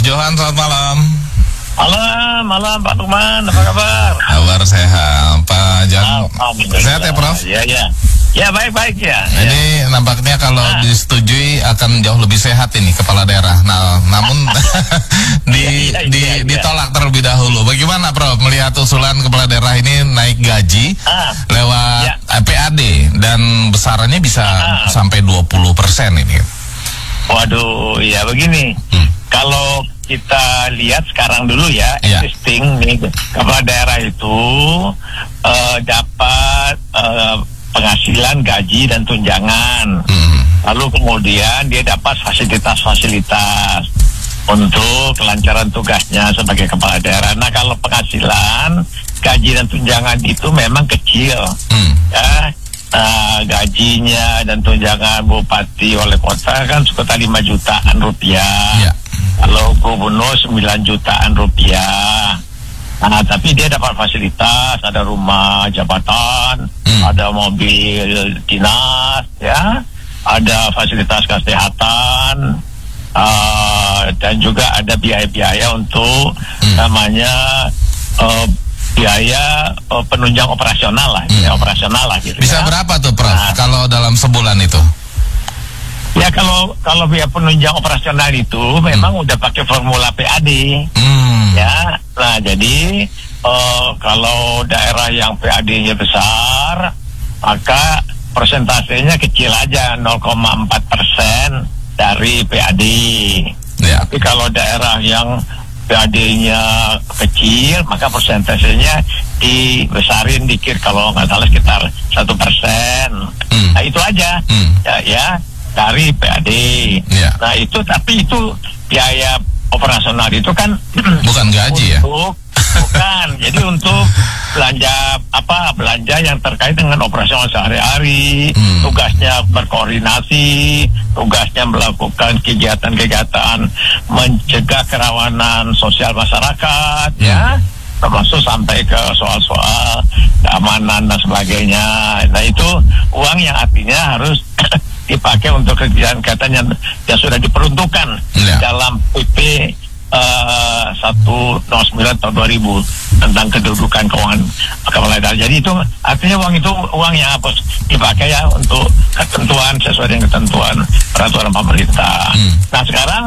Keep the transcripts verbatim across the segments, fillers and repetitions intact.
Johan, selamat malam. Malam, malam Pak Lukman, apa kabar? Kabar sehat, Pak Johan. Sehat ya, Prof? Ya, ya. Ya, baik-baik ya. Ini ya. Nampaknya kalau nah. disetujui akan jauh lebih sehat ini kepala daerah. Nah, namun di, ya, ya, di, ya, ya. ditolak terlebih dahulu. Bagaimana, Prof, melihat usulan kepala daerah ini naik gaji ah. lewat ya. P A D dan besarannya bisa ah. sampai dua puluh persen ini? Waduh, ya begini. Hmm. Kalau kita lihat sekarang dulu ya, ya. existing nih kepala daerah itu uh, dapat uh, penghasilan gaji dan tunjangan. Hmm. Lalu kemudian dia dapat fasilitas-fasilitas untuk kelancaran tugasnya sebagai kepala daerah. Nah, kalau penghasilan gaji dan tunjangan itu memang kecil, hmm. ya. Nah, gajinya dan tunjangan bupati wali kota kan sekitar lima jutaan rupiah. Ya. Kalau gubernur sembilan jutaan rupiah. Nah, tapi dia dapat fasilitas, ada rumah jabatan, hmm. ada mobil dinas, ya, ada fasilitas kesehatan, uh, dan juga ada biaya-biaya untuk hmm. namanya uh, biaya uh, penunjang operasional lah, hmm. biaya operasional lah gitu. Bisa ya. Berapa tuh, Prof? Nah, kalau dalam sebulan itu? Ya kalau kalau biaya penunjang operasional itu memang hmm. udah pakai formula P A D, hmm. ya. Nah jadi uh, kalau daerah yang P A D-nya besar, maka persentasenya kecil aja, nol koma empat persen dari P A D. Ya. Tapi kalau daerah yang P A D-nya kecil, maka persentasenya dibesarin dikit, kalau nggak salah sekitar satu persen. Hmm. Nah itu aja, hmm. ya. ya. dari P A D. Ya. Nah itu tapi itu biaya operasional itu kan bukan gaji untuk, ya? Bukan. Jadi untuk belanja apa belanja yang terkait dengan operasional sehari-hari, hmm. tugasnya berkoordinasi, tugasnya melakukan kegiatan-kegiatan mencegah kerawanan sosial masyarakat, hmm. ya, termasuk sampai ke soal-soal keamanan dan sebagainya. Nah itu uang yang artinya harus dipakai untuk kegiatan-kegiatan yang, yang sudah diperuntukkan ya. Dalam P P uh, seratus sembilan tahun dua ribu tentang kedudukan keuangan kepala daerah. Jadi itu artinya uang itu uang yang harus dipakai ya untuk ketentuan sesuai dengan ketentuan peraturan pemerintah. Hmm. Nah sekarang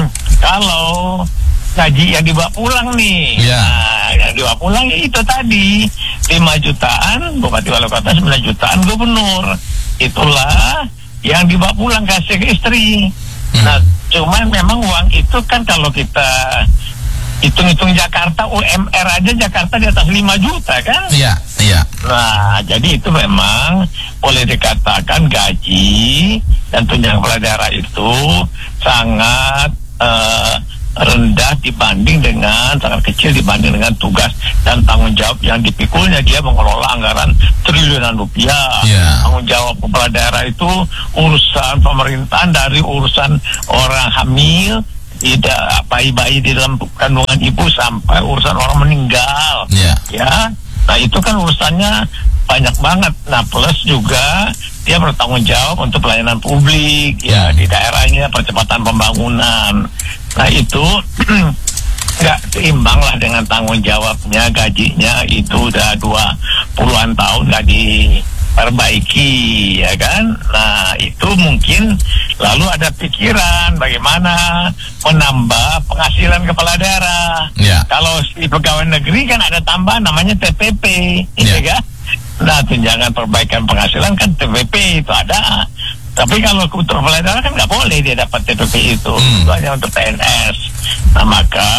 kalau gaji yang dibawa pulang nih, ya. Nah, yang dibawa pulang itu tadi lima jutaan bupati wali kota, sembilan jutaan gubernur. Itulah yang dibawa pulang kasih ke istri. Hmm. Nah, cuman memang uang itu kan kalau kita hitung-hitung Jakarta, U M R aja Jakarta di atas lima juta kan? Iya, iya. Nah, jadi itu memang boleh dikatakan gaji dan tunjangan kepala daerah itu sangat uh, rendah dibanding dengan sangat kecil dibanding dengan tugas dan tanggung jawab yang dipikulnya. Dia mengelola anggaran triliunan rupiah. Yeah. Tanggung jawab kepala daerah itu urusan pemerintahan, dari urusan orang hamil, tidak bayi-bayi di dalam kandungan ibu sampai urusan orang meninggal. Yeah. Ya, nah itu kan urusannya banyak banget. Nah plus juga dia bertanggung jawab untuk pelayanan publik ya di daerahnya, percepatan pembangunan. Nah itu nggak seimbang lah dengan tanggung jawabnya, gajinya itu udah dua puluhan tahun nggak diperbaiki, ya kan? Nah itu mungkin lalu ada pikiran bagaimana menambah penghasilan kepala daerah. Ya. Kalau di pegawai negeri kan ada tambahan namanya T P P, ya. Ya kan? Nah tunjangan perbaikan penghasilan kan T P P itu ada. Tapi kalau untuk kepala daerah kan nggak boleh dia dapat T P P itu, hmm. itu hanya untuk P N S. Nah maka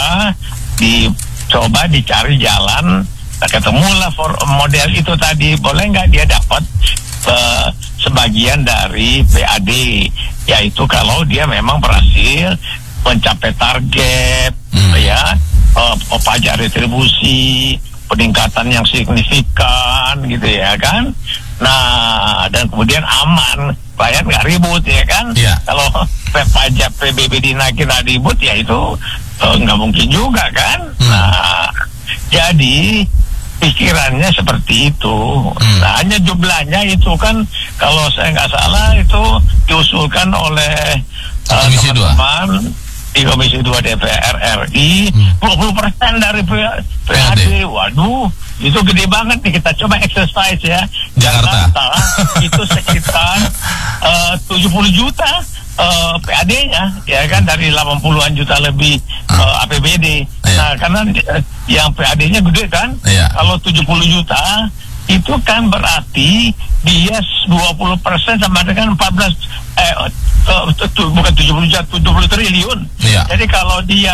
dicoba dicari jalan, ketemulah for model itu tadi, boleh nggak dia dapat uh, sebagian dari P A D, yaitu kalau dia memang berhasil mencapai target, hmm. ya, uh, pajak retribusi, peningkatan yang signifikan gitu ya kan. Nah dan kemudian aman, rakyat nggak ribut ya kan. Yeah. Kalau pajak P B B dinaikin nggak ribut ya itu nggak uh, mungkin juga kan. Hmm. Nah jadi pikirannya seperti itu. Hmm. Nah hanya jumlahnya itu kan kalau saya nggak salah itu diusulkan oleh uh, teman-teman di Komisi dua D P R R I, dua puluh persen dari P A D. Waduh, itu gede banget nih. Kita coba exercise ya. Jakarta, Jakarta itu sekitar uh, tujuh puluh juta uh, P A D-nya, ya kan, dari delapan puluhan juta lebih uh, A P B D. Iya. Nah, karena uh, yang P A D-nya gede kan, Iya. kalau tujuh puluh juta itu kan berarti dia dua puluh persen sama dengan empat belas eh uh, bukan tujuh puluh juta, tujuh puluh triliun. Iya. Jadi kalau dia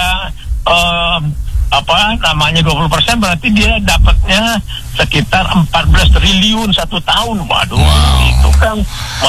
uh, apa namanya dua puluh persen berarti dia dapatnya sekitar empat belas triliun satu tahun. Waduh, wow. Itu kan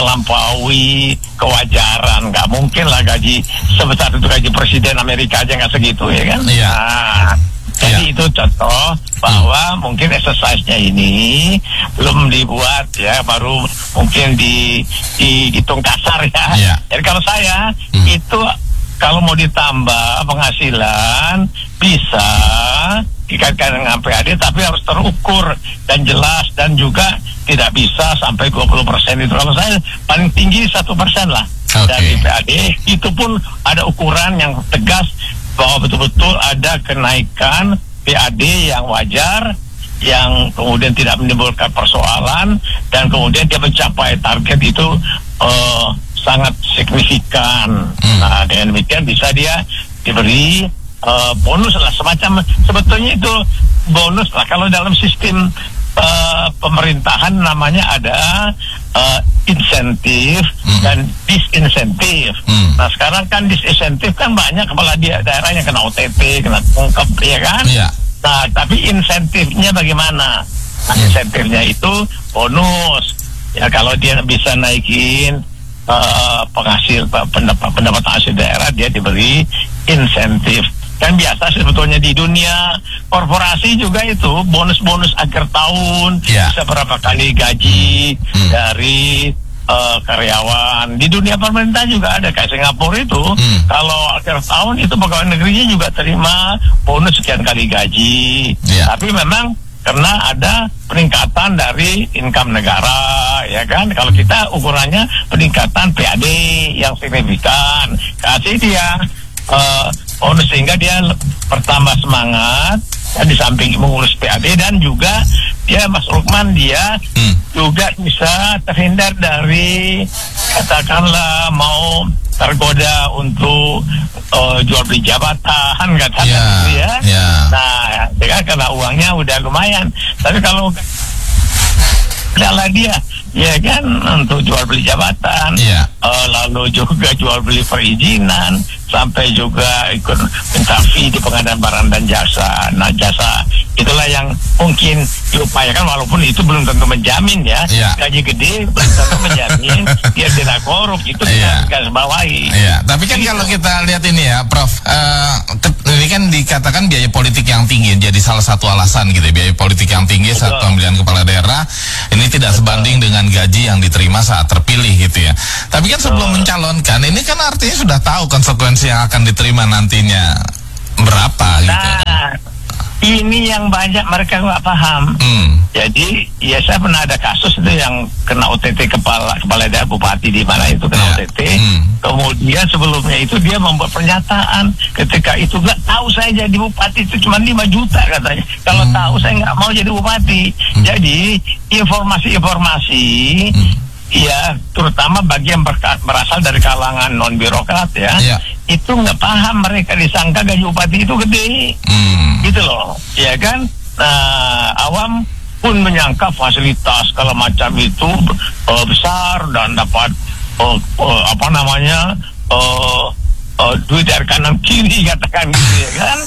melampaui kewajaran. Nggak mungkin lah gaji sebesar itu gaji presiden Amerika aja nggak segitu, ya kan? Iya. Nah, jadi ya. itu contoh bahwa hmm. mungkin exercise-nya ini belum dibuat ya, baru mungkin di dihitung kasar ya. ya. Jadi kalau saya hmm. itu kalau mau ditambah penghasilan bisa dikaitkan dengan P A D, tapi harus terukur dan jelas, dan juga tidak bisa sampai dua puluh persen itu. Kalau saya paling tinggi satu persen lah okay. dari P A D. Itu pun ada ukuran yang tegas bahwa betul-betul ada kenaikan P A D yang wajar, yang kemudian tidak menimbulkan persoalan, dan kemudian dia mencapai target itu uh, sangat signifikan. Hmm. Nah, dengan demikian bisa dia diberi uh, bonus lah, semacam sebetulnya itu bonus lah. Kalau dalam sistem uh, pemerintahan namanya ada uh, insentif hmm. dan disinsentif. Hmm. Nah, sekarang kan disinsentif kan banyak kepala daerah yang kena O T T, kena tungkep, ya kan? Yeah. Nah, tapi insentifnya bagaimana? Nah, insentifnya itu bonus. Ya, kalau dia bisa naikin uh, penghasil pendapat pendapat hasil daerah, dia diberi insentif. Kan biasa sebetulnya di dunia korporasi juga itu bonus-bonus akhir tahun, yeah. bisa berapa kali gaji hmm. dari uh, karyawan. Di dunia pemerintah juga ada, kayak Singapura itu hmm. kalau akhir tahun itu pegawai negerinya juga terima bonus sekian kali gaji. yeah. Tapi memang karena ada peningkatan dari income negara, ya kan? Kalau kita ukurannya peningkatan P A D yang signifikan, kasih dia uh, bonus sehingga dia bertambah semangat, ya, di samping mengurus P A D, dan juga dia, Mas Lukman, dia hmm. juga bisa terhindar dari katakanlah mau tergoda untuk uh, jual beli jabatan, katakan yeah, gitu ya. Yeah. Nah, ya, karena uangnya udah lumayan. Tapi kalau lagi dia, ya kan, untuk jual beli jabatan, yeah. uh, lalu juga jual beli perizinan, sampai juga ikut minta fee di pengadaan barang dan jasa. Nah, jasa itulah yang mungkin diupayakan, walaupun itu belum tentu menjamin ya. Yeah. Gaji gede belum tentu menjamin dia tidak korup. Itu kita garis bawahi. Yeah. Tapi kan gitu. Kalau kita lihat ini ya, Prof, uh, ini kan dikatakan biaya politik yang tinggi jadi salah satu alasan gitu. Biaya politik yang tinggi Betul. Saat pemilihan kepala daerah ini tidak Betul. Sebanding dengan gaji yang diterima saat terpilih gitu ya. Tapi kan sebelum Betul. Mencalonkan, ini kan artinya sudah tahu konsekuensi yang akan diterima nantinya berapa gitu. Nah, ini yang banyak mereka nggak paham. Hmm. Jadi, ya saya pernah ada kasus itu yang kena O T T kepala kepala daerah, bupati di mana itu kena yeah. O T T. Hmm. Kemudian sebelumnya itu dia membuat pernyataan ketika itu, nggak tahu saya jadi bupati itu cuma lima juta katanya. Kalau hmm. tahu saya nggak mau jadi bupati. Hmm. Jadi informasi-informasi hmm. ya, terutama bagi yang berasal dari kalangan non birokrat ya. Yeah. Itu nggak paham, mereka disangka gaji bupati itu gede, hmm. gitu loh, ya kan? Nah, awam pun menyangka fasilitas segala macam itu uh, besar dan dapat uh, uh, apa namanya uh, uh, duit dari kanan kiri, katakan gitu, ya kan?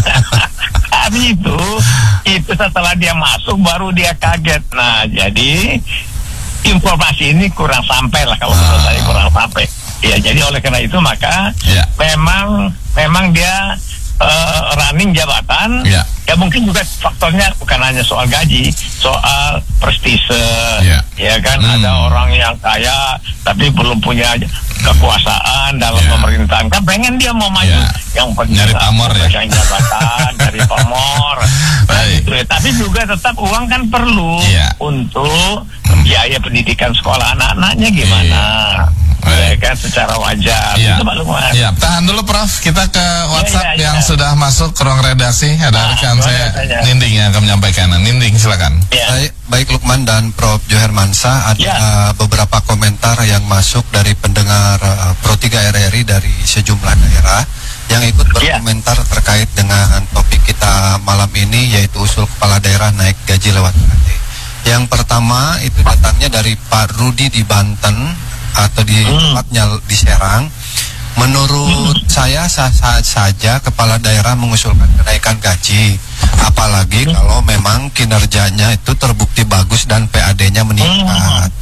Tapi itu itu setelah dia masuk baru dia kaget. Nah, jadi informasi ini kurang sampai lah, kalau menurut saya kurang sampai. Ya, jadi oleh karena itu maka yeah. memang memang dia uh, running jabatan. Yeah. Ya mungkin juga faktornya bukan hanya soal gaji, soal prestise. Yeah. Ya kan, hmm. ada orang yang kaya tapi belum punya kekuasaan dalam yeah. pemerintahan. Kan pengen dia mau maju, yeah. yang penting nyari pamor ya. Yang jabatan dari pamor. Nah, Gitu ya. Tapi juga tetap uang kan perlu Iya. untuk biaya pendidikan sekolah anak-anaknya gimana. Iya. Ya kan secara wajar. Iya. Itu Pak Lukman. Iya, tahan dulu Prof. Kita ke WhatsApp iya, iya. yang sudah masuk ke ruang redaksi. Ada Ah, rekan gimana saya tanya? Ninding yang akan menyampaikan. Ninding, silakan. Ya. Baik, baik Lukman dan Prof Johermansa, ada Ya. uh, beberapa komentar yang masuk dari pendengar uh, Pro tiga R R I dari sejumlah daerah yang ikut Ya. berkomentar terkait dengan topik kita malam ini, yaitu usul kepala daerah naik gaji lewat P A D. Yang pertama itu datangnya dari Pak Rudi di Banten atau di tempatnya di Serang. Menurut saya sah-sah saja kepala daerah mengusulkan kenaikan gaji, apalagi kalau memang kinerjanya itu terbukti bagus dan P A D-nya meningkat.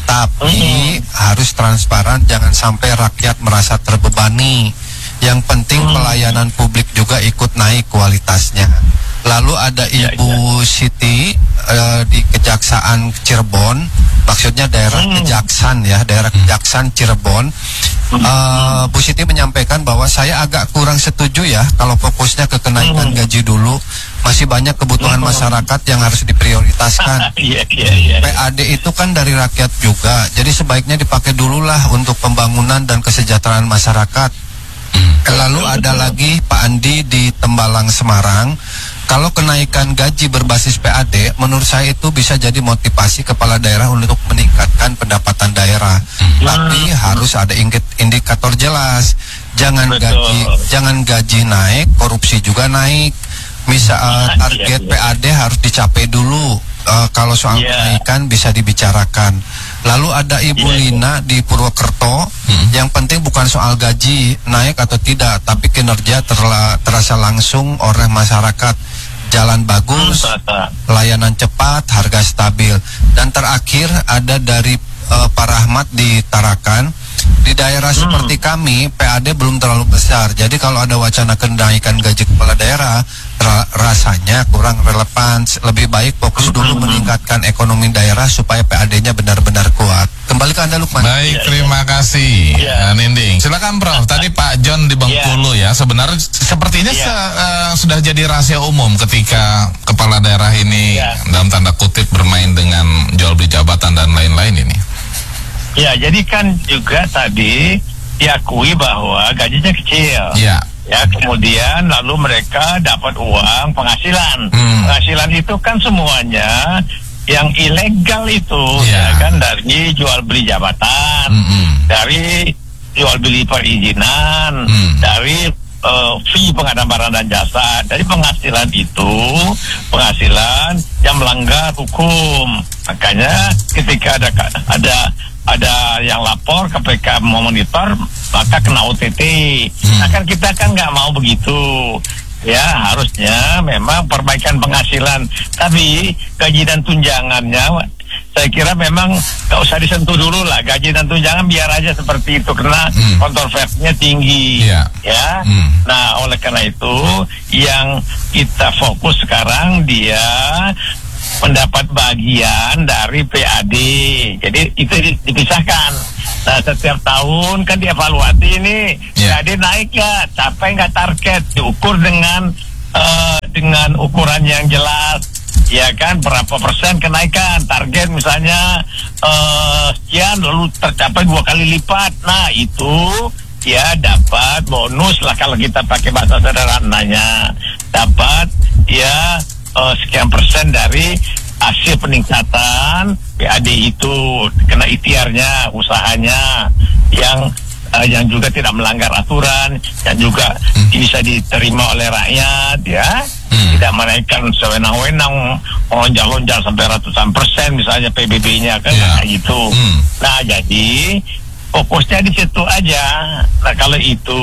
Tapi harus transparan, jangan sampai rakyat merasa terbebani. Yang penting pelayanan publik juga ikut naik kualitasnya. Lalu ada Ya, Ibu Siti eh, di Kejaksaan Cirebon, maksudnya daerah Kejaksan ya, daerah Kejaksan Cirebon. Eh, Bu Siti menyampaikan bahwa saya agak kurang setuju ya kalau fokusnya ke kenaikan gaji dulu. Masih banyak kebutuhan masyarakat yang harus diprioritaskan. Iya, iya, iya. P A D itu kan dari rakyat juga, jadi sebaiknya dipakai dulu lah untuk pembangunan dan kesejahteraan masyarakat. Lalu ada lagi Pak Andi di Tembalang, Semarang. Kalau kenaikan gaji berbasis P A D, menurut saya itu bisa jadi motivasi kepala daerah untuk meningkatkan pendapatan daerah. Tapi harus ada ingit- indikator jelas. Jangan Betul. gaji, jangan gaji naik, korupsi juga naik. Misal uh, target Iya, P A D harus dicapai dulu. Uh, kalau soal Iya. kenaikan bisa dibicarakan. Lalu ada Ibu Iya, iya. Lina di Purwokerto. Yang penting bukan soal gaji naik atau tidak, tapi kinerja terla, terasa langsung oleh masyarakat. Jalan bagus, Tata. layanan cepat, harga stabil. Dan terakhir ada dari uh, Pak Rahmat di Tarakan. Di daerah seperti kami, P A D belum terlalu besar. Jadi kalau ada wacana kenaikan gaji kepala daerah, ra- rasanya kurang relevan. Lebih baik fokus dulu meningkatkan ekonomi daerah supaya P A D-nya benar-benar kuat. Kembali ke Anda, Lukman. Baik, terima kasih, Iya. uh, Ninding. Silakan Prof. Tadi Pak John di Bengkulu ya. Sebenarnya sepertinya Iya. se- uh, sudah jadi rahasia umum ketika kepala daerah ini Iya. dalam tanda kutip bermain dengan jual beli jabatan dan lain-lain ini. Ya, jadi kan juga tadi diakui bahwa gajinya kecil. Ya. Ya, kemudian lalu mereka dapat uang penghasilan. Hmm. Penghasilan itu kan semuanya yang ilegal itu, Ya. ya kan, dari jual beli jabatan, Mm-mm. dari jual beli perizinan, Hmm. dari uh, fee pengadaan barang dan jasa. Dari penghasilan itu, penghasilan yang melanggar hukum. Makanya ketika ada ada ada yang lapor ke P K memonitor, maka kena O T T. Hmm. Nah kan kita kan nggak mau begitu. Ya, harusnya memang perbaikan penghasilan. Tapi gaji dan tunjangannya saya kira memang nggak usah disentuh dulu lah. Gaji dan tunjangan biar aja seperti itu, karena Hmm. kontroversinya tinggi. Iya. Ya. Hmm. Nah, oleh karena itu yang kita fokus sekarang dia mendapat bagian dari P A D. Jadi itu di- dipisahkan. Nah, setiap tahun kan dievaluasi ini Ya. P A D naik nggak, capai nggak target, diukur dengan eh, dengan ukuran yang jelas, ya kan, berapa persen kenaikan target misalnya eh, sekian, lalu tercapai dua kali lipat. Nah itu ya dapat bonus lah, kalau kita pakai bahasa sederhananya, dapat ya eh, sekian persen dari hasil peningkatan P A D itu, kena ikhtiarnya, usahanya yang eh, yang juga tidak melanggar aturan, yang juga bisa diterima oleh rakyat, ya, tidak menaikkan sewenang-wenang, lonjang-lonjang sampai ratusan persen misalnya P B B-nya kan, Ya. kayak gitu. Hmm. Nah jadi fokusnya di situ aja. Nah kalau itu,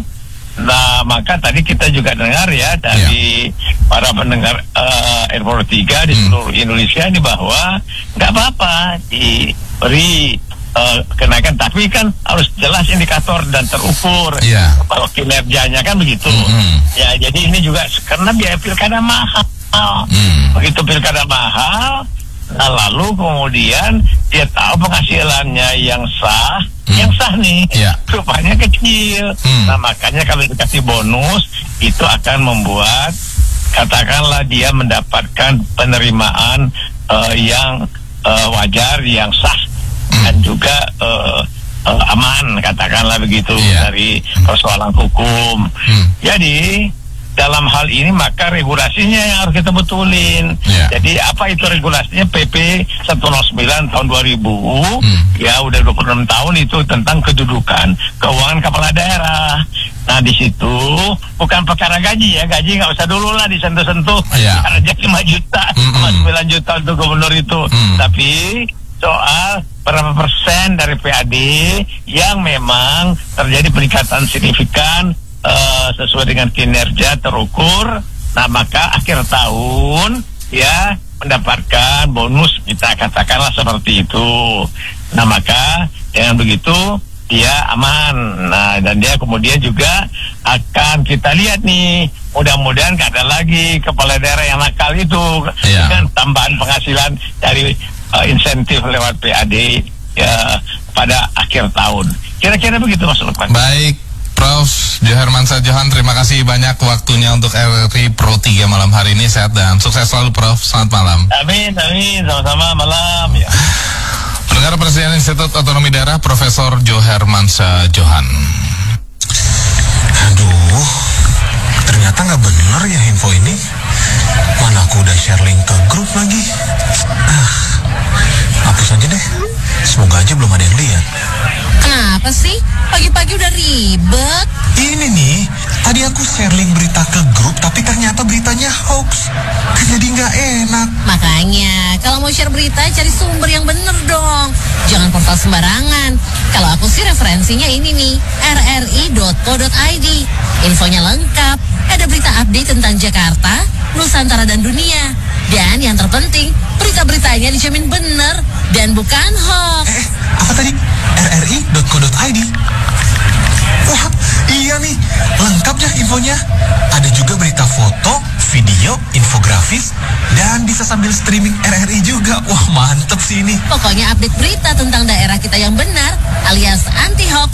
nah maka tadi kita juga dengar ya dari para pendengar uh, R Pro tiga di seluruh Indonesia ini bahwa nggak apa-apa diberi uh, kenaikan, tapi kan harus jelas indikator dan terukur. Iya. Kalau kinerjanya kan begitu. Mm-hmm. Ya jadi ini juga karena biaya pilkada mahal. Hmm. Begitu pilkada mahal, nah lalu kemudian dia tahu penghasilannya yang sah, Hmm. yang sah nih, Iya. rupanya kecil. Hmm. Nah makanya kalau dikasih bonus itu akan membuat katakanlah dia mendapatkan penerimaan uh, yang uh, wajar, yang sah, hmm. dan juga uh, uh, aman, katakanlah begitu, yeah. dari persoalan hukum. Hmm. Jadi dalam hal ini maka regulasinya yang harus kita betulin. Yeah. Jadi apa itu regulasinya? P P seratus sembilan tahun dua ribu, hmm. ya udah dua puluh enam tahun itu tentang kedudukan keuangan kepala daerah. Nah di situ bukan perkara gaji ya, gaji nggak usah dulu lah disentuh-sentuh. Yeah. Karena jadi lima juta, mm-hmm. sembilan juta untuk gubernur itu. Mm. Tapi soal berapa persen dari P A D yang memang terjadi peningkatan signifikan Uh, sesuai dengan kinerja terukur, nah maka akhir tahun ya mendapatkan bonus, kita katakanlah seperti itu. Nah maka dengan begitu dia aman. Nah dan dia kemudian juga akan kita lihat nih, mudah-mudahan gak ada lagi kepala daerah yang nakal itu, yeah. dengan tambahan penghasilan dari uh, insentif lewat P A D ya pada akhir tahun. Kira-kira begitu Mas Lukman. Baik, Prof Johermansyah Johan, terima kasih banyak waktunya untuk R R I Pro tiga malam hari ini. Sehat dan sukses selalu, Prof. Selamat malam. Amin, amin. Sama-sama, malam ya. Pendengar, Presiden Institut Otonomi Daerah Profesor Johermansyah Johan. Aduh, ternyata nggak benar ya info ini. Mana aku udah share link ke grup lagi. Ah, hapus aja deh. Semoga aja belum ada yang lihat. Kenapa sih? Pagi-pagi udah ribet. Ini nih, tadi aku share link berita ke grup, tapi ternyata beritanya hoax. Kan jadi nggak enak. Makanya, kalau mau share berita, cari sumber yang bener dong. Jangan portal sembarangan. Kalau aku sih referensinya ini nih, r r i dot co dot i d. Infonya lengkap. Ada berita update tentang Jakarta, Nusantara, dan dunia. Dan yang terpenting, berita-beritanya dijamin bener dan bukan hoax. Eh, apa tadi? r r i dot co dot i d. Wah, iya nih, lengkap ya infonya. Ada juga berita foto, video, infografis, dan bisa sambil streaming R R I juga. Wah, mantep sih ini. Pokoknya update berita tentang daerah kita yang benar, alias anti hoax.